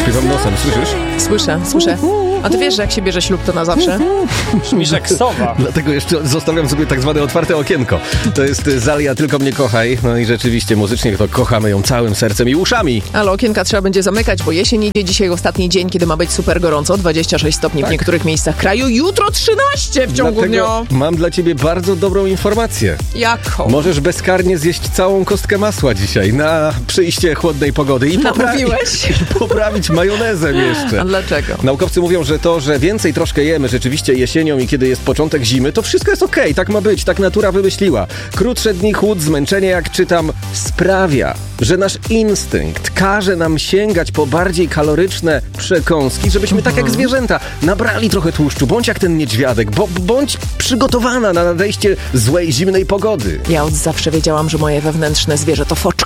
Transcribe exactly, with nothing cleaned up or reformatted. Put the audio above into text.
Śpiewam nosem, słyszysz? Słyszę, słyszę. A ty wiesz, że jak się bierze ślub, to na zawsze? Brzmisz jak sowa. Dlatego jeszcze zostawiam sobie tak zwane otwarte okienko. To jest Zalia, Tylko mnie kochaj. No i rzeczywiście muzycznie to kochamy ją całym sercem i uszami. Ale okienka trzeba będzie zamykać, bo jesień idzie. Dzisiaj ostatni dzień, kiedy ma być super gorąco. dwadzieścia sześć stopni Tak. w niektórych miejscach kraju. Jutro trzynaście w ciągu Dlatego dnia. mam dla ciebie bardzo dobrą informację. Jaką? Możesz bezkarnie zjeść całą kostkę masła dzisiaj na przyjście chłodnej pogody i, popra- Namówiłeś? i poprawić majonezem jeszcze. A dlaczego? Naukowcy mówią, że to, że więcej troszkę jemy rzeczywiście jesienią i kiedy jest początek zimy, to wszystko jest okej, tak ma być, tak natura wymyśliła. Krótsze dni, chłód, zmęczenie, jak czytam, sprawia, że nasz instynkt każe nam sięgać po bardziej kaloryczne przekąski, żebyśmy tak jak zwierzęta nabrali trochę tłuszczu. Bądź jak ten niedźwiadek, bo bądź przygotowana na nadejście złej, zimnej pogody. Ja od zawsze wiedziałam, że moje wewnętrzne zwierzę to foczka.